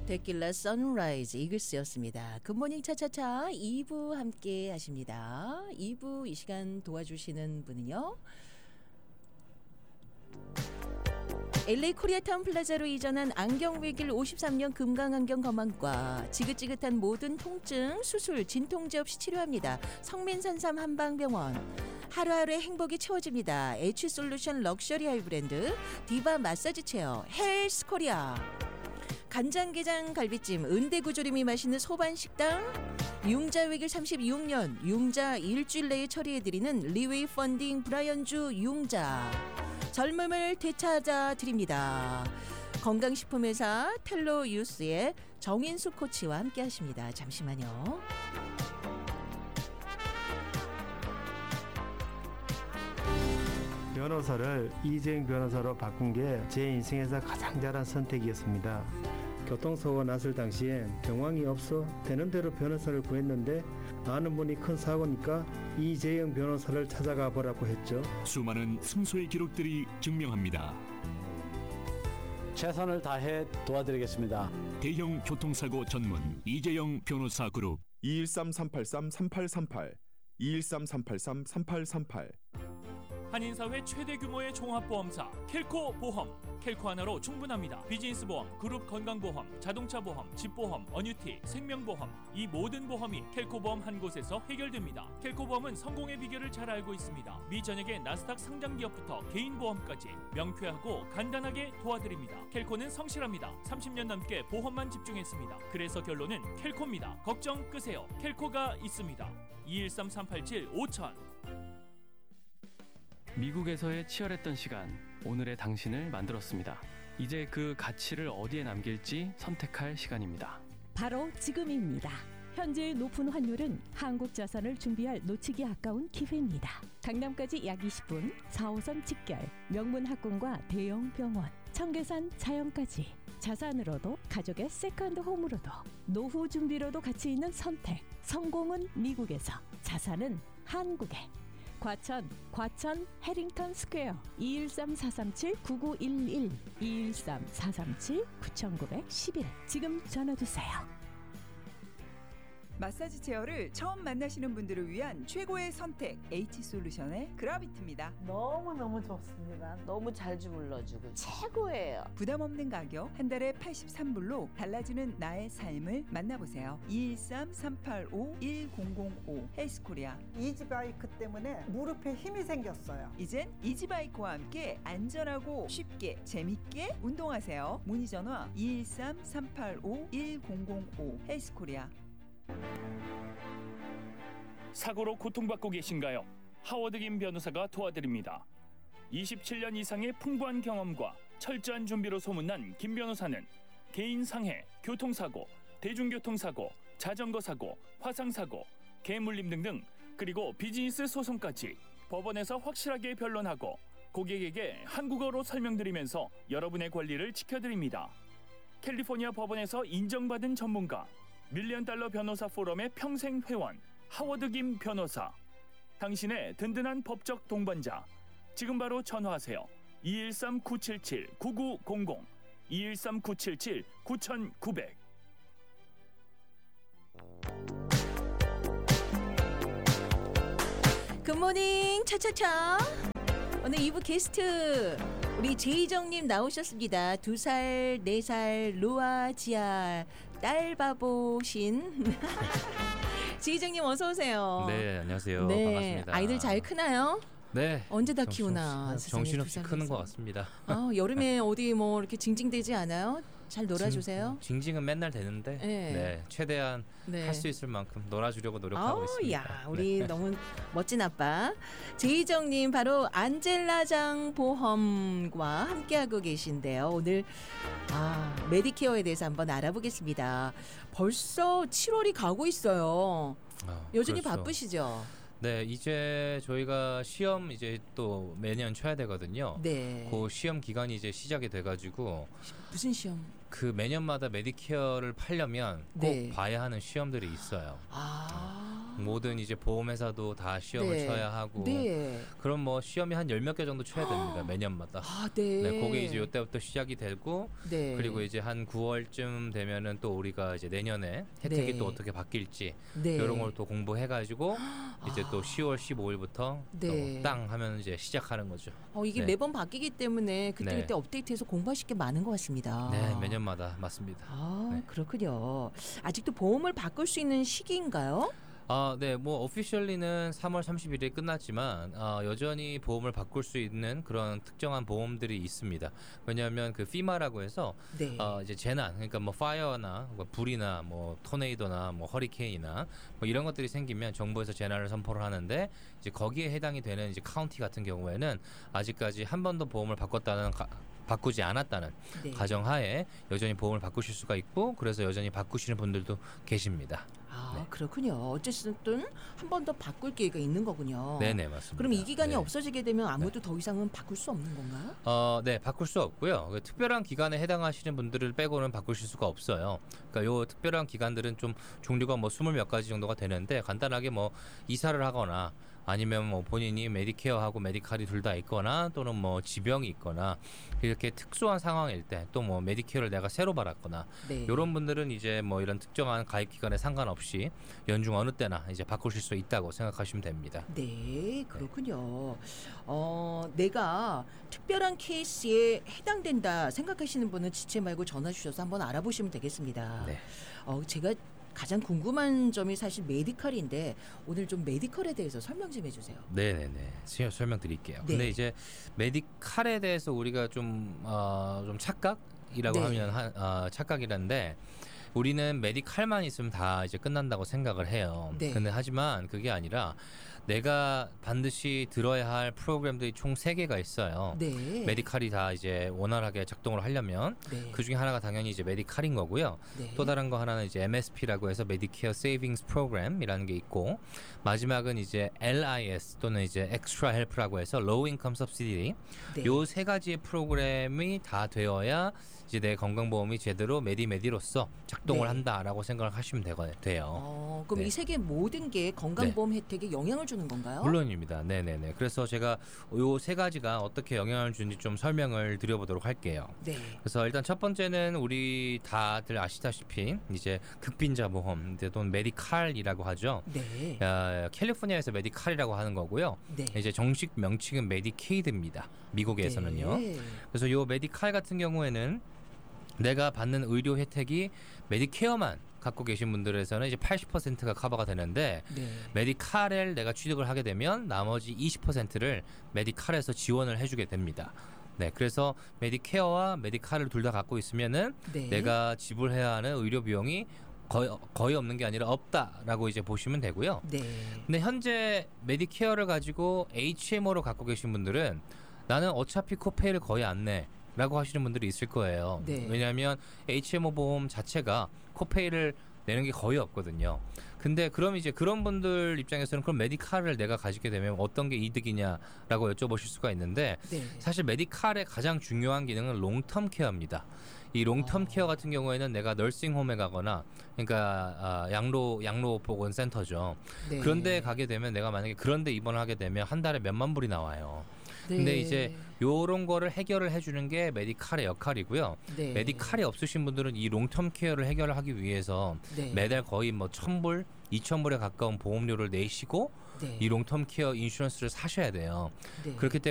데킬라 선라이즈 이글스였습니다. 굿모닝 차차차 2부 함께 하십니다. 2부 이 시간 도와주시는 분은요. LA 코리아타운 플라자로 이전한 안경외길 53년 금강안경검안과 지긋지긋한 모든 통증, 수술, 진통제 없이 치료합니다. 성민산삼 한방병원. 하루하루의 행복이 채워집니다. H솔루션 럭셔리 하이 브랜드 디바 마사지 체어 헬스코리아. 간장게장 갈비찜 은대구조림이 맛있는 소반식당. 융자외길 36년 융자 일주일 내에 처리해드리는 리웨이 펀딩 브라이언주 융자. 젊음을 되찾아 드립니다. 건강식품회사 텔로유스의 정인수 코치와 함께 하십니다. 잠시만요. 변호사를 이재용 변호사로 바꾼 게 제 인생에서 가장 잘한 선택이었습니다. 교통사고가 났을 당시엔 정황이 없어 되는 대로 변호사를 구했는데 아는 분이 큰 사고니까 이재용 변호사를 찾아가 보라고 했죠. 수많은 승소의 기록들이 증명합니다. 최선을 다해 도와드리겠습니다. 대형 교통사고 전문 이재용 변호사 그룹 213-383-3838 213-383-3838 한인사회 최대 규모의 종합보험사 켈코 보험. 켈코 하나로 충분합니다. 비즈니스 보험, 그룹 건강보험, 자동차 보험, 집보험, 어뉴티, 생명보험 이 모든 보험이 켈코 보험 한 곳에서 해결됩니다. 켈코 보험은 성공의 비결을 잘 알고 있습니다. 미전액의 나스닥 상장 기업부터 개인 보험까지 명쾌하고 간단하게 도와드립니다. 켈코는 성실합니다. 30년 넘게 보험만 집중했습니다. 그래서 결론은 켈코입니다. 걱정 끄세요. 켈코가 있습니다. 213-387-5000. 미국에서의 치열했던 시간, 오늘의 당신을 만들었습니다. 이제 그 가치를 어디에 남길지 선택할 시간입니다. 바로 지금입니다. 현재의 높은 환율은 한국 자산을 준비할 놓치기 아까운 기회입니다. 강남까지 약 20분, 4호선 직결, 명문 학군과 대형 병원, 청계산 자연까지. 자산으로도 가족의 세컨드 홈으로도 노후 준비로도 가치 있는 선택. 성공은 미국에서, 자산은 한국에. 과천 해링턴 스퀘어 213-437-9911 213-437-9911 지금 전화주세요. 마사지 체어를 처음 만나시는 분들을 위한 최고의 선택 H솔루션의 그라비트입니다. 너무너무 좋습니다. 너무 잘 주물러주고 최고예요. 부담 없는 가격 한 달에 83불로 달라지는 나의 삶을 만나보세요. 213-385-1005 헬스코리아. 이지바이크 때문에 무릎에 힘이 생겼어요. 이젠 이지바이크와 함께 안전하고 쉽게 재밌게 운동하세요. 문의 전화 213-385-1005 헬스코리아. 사고로 고통받고 계신가요? 하워드 김 변호사가 도와드립니다. 27년 이상의 풍부한 경험과 철저한 준비로 소문난 김 변호사는 개인 상해, 교통사고, 대중교통사고, 자전거 사고, 화상사고, 개물림 등등 그리고 비즈니스 소송까지 법원에서 확실하게 변론하고 고객에게 한국어로 설명드리면서 여러분의 권리를 지켜드립니다. 캘리포니아 법원에서 인정받은 전문가 $1,000,000 변호사 포럼의 평생 회원 하워드 김 변호사. 당신의 든든한 법적 동반자. 지금 바로 전화하세요. 213-977-9900 213-977-9900. 굿모닝 차차차. 오늘 2부 게스트 우리 제이정님 나오셨습니다. 2살, 4살 로아 지아 딸바보신 제이정님 어서 오세요. 네, 안녕하세요. 네, 반갑습니다. 아이들 잘 크나요? 네. 언제 다 키우나? 정신없이 크는 것 같습니다. 여름에 어디 뭐 이렇게 징징대지 않아요? 잘 놀아주세요. 징징은 맨날 되는데 네, 최대한 할 수 있을 만큼 놀아주려고 노력하고 있습니다. 야, 우리 너무 멋진 아빠 제이정님 바로 안젤라장 보험과 함께하고 계신데요. 오늘 메디케어에 대해서 한번 알아보겠습니다. 벌써 7월이 가고 있어요. 여전히 그렇죠. 바쁘시죠? 네, 이제 저희가 시험 이제 또 매년 쳐야 되거든요. 네. 그 시험 기간이 이제 시작이 돼가지고 무슨 시험? 그 매년마다 메디케어를 팔려면 꼭 봐야 하는 시험들이 있어요. 모든 이제 보험회사도 다 시험을 네. 쳐야 하고 네. 그럼 뭐 시험이 한 10몇 개 정도 쳐야 됩니다. 매년마다. 네. 네, 그게 이제 이때부터 시작이 되고 네. 그리고 이제 한 9월쯤 되면은 또 우리가 이제 내년에 혜택이 네. 또 어떻게 바뀔지 네. 이런 걸 또 공부해가지고 이제 또 10월 15일부터 네. 또 땅 하면 이제 시작하는 거죠. 이게 네. 매번 바뀌기 때문에 그때그때 네. 업데이트해서 공부하실 게 많은 것 같습니다. 네, 매년마다 맞습니다. 네. 그렇군요. 아직도 보험을 바꿀 수 있는 시기인가요? 네, 뭐 오피셜리는 3월 30일에 끝났지만 여전히 보험을 바꿀 수 있는 그런 특정한 보험들이 있습니다. 왜냐하면 그 피마라고 해서 네. 이제 재난, 그러니까 뭐 파이어나 뭐 불이나 뭐 토네이도나 뭐 허리케인이나 뭐 이런 것들이 생기면 정부에서 재난을 선포를 하는데 이제 거기에 해당이 되는 이제 카운티 같은 경우에는 아직까지 한 번도 보험을 바꾸지 않았다는 네. 가정하에 여전히 보험을 바꾸실 수가 있고 그래서 여전히 바꾸시는 분들도 계십니다. 네. 그렇군요. 어쨌든 한 번 더 바꿀 기회가 있는 거군요. 네네, 맞습니다. 그럼 이 기간이 네. 없어지게 되면 아무도 더 이상은 바꿀 수 없는 건가요? 네, 바꿀 수 없고요. 그 특별한 기간에 해당하시는 분들을 빼고는 바꾸실 수가 없어요. 그러니까 요 특별한 기간들은 좀 종류가 뭐 20몇 가지 정도가 되는데 간단하게 뭐 이사를 하거나 아니면 뭐 본인이 메디케어하고 메디칼이 둘 다 있거나 또는 뭐 지병이 있거나 이렇게 특수한 상황일 때 또 뭐 메디케어를 내가 새로 받았거나 네. 이런 분들은 이제 뭐 이런 특정한 가입 기간에 상관없이 연중 어느 때나 이제 바꾸실 수 있다고 생각하시면 됩니다. 네, 그렇군요. 내가 특별한 케이스에 해당된다 생각하시는 분은 지체 말고 전화 주셔서 한번 알아보시면 되겠습니다. 네. 제가 가장 궁금한 점이 사실 메디컬인데 오늘 좀 메디컬에 대해서 설명 좀 해주세요. 네네네. 설명드릴게요. 네. 근데 이제 메디칼에 대해서 우리가 좀 착각이라고 네. 하면 착각이란데 우리는 메디칼만 있으면 다 이제 끝난다고 생각을 해요. 네. 근데 하지만 그게 아니라 내가 반드시 들어야 할 프로그램들이 총 3개가 있어요. 네. 메디칼이 다 이제 원활하게 작동을 하려면 네. 그 중에 하나가 당연히 이제 메디칼인 거고요. 네. 또 다른 거 하나는 이제 MSP라고 해서 Medicare Savings Program이라는 게 있고 마지막은 이제 LIS 또는 이제 Extra Help라고 해서 Low Income Subsidy. 네. 요 3가지의 프로그램이 다 되어야 이제 내 건강보험이 제대로 메디로서 작동을 네. 한다라고 생각을 하시면 돼요. 그럼 네. 이 세계 모든 게 건강보험 혜택에 영향을 주는 건가요? 물론입니다. 네네네. 그래서 제가 요 3가지가 어떻게 영향을 주는지 좀 설명을 드려보도록 할게요. 네. 그래서 일단 첫 번째는 우리 다들 아시다시피 이제 극빈자 보험 또는 메디칼이라고 하죠. 네. 캘리포니아에서 메디칼이라고 하는 거고요. 네. 이제 정식 명칭은 메디케이드입니다. 미국에서는요. 네. 그래서 요 메디칼 같은 경우에는 내가 받는 의료 혜택이 메디케어만 갖고 계신 분들에서는 이제 80%가 커버가 되는데 네. 메디칼을 내가 취득을 하게 되면 나머지 20%를 메디칼에서 지원을 해주게 됩니다. 네, 그래서 메디케어와 메디칼을 둘 다 갖고 있으면은 네. 내가 지불해야 하는 의료 비용이 거의 없는 게 아니라 없다라고 이제 보시면 되고요. 네. 근데 현재 메디케어를 가지고 HMO로 갖고 계신 분들은 나는 어차피 코페이를 거의 안 내. 라고 하시는 분들이 있을 거예요. 네. 왜냐하면 HMO 보험 자체가 코페이를 내는 게 거의 없거든요. 근데 그럼 이제 그런 분들 입장에서는 그럼 메디칼을 내가 가지게 되면 어떤 게 이득이냐라고 여쭤보실 수가 있는데 네. 사실 메디칼의 가장 중요한 기능은 롱텀 케어입니다. 이 롱텀 케어 같은 경우에는 내가 널싱홈에 가거나 그러니까 양로 보건 센터죠. 네. 그런데 가게 되면 내가 만약에 그런데 입원을 하게 되면 한 달에 몇만 불이 나와요. 네. 근데 이제 요런 거를 해결을 해주는 게 메디칼의 역할이고요. 네. 메디칼이 없으신 분들은 이 롱텀 케어를 해결을 하기 위해서 네. 매달 거의 뭐 1,000불, 2,000불에 가까운 보험료를 내시고 네. 이 롱텀 케어 인슈런스를 사셔야 돼요. 네. 그렇기 때문에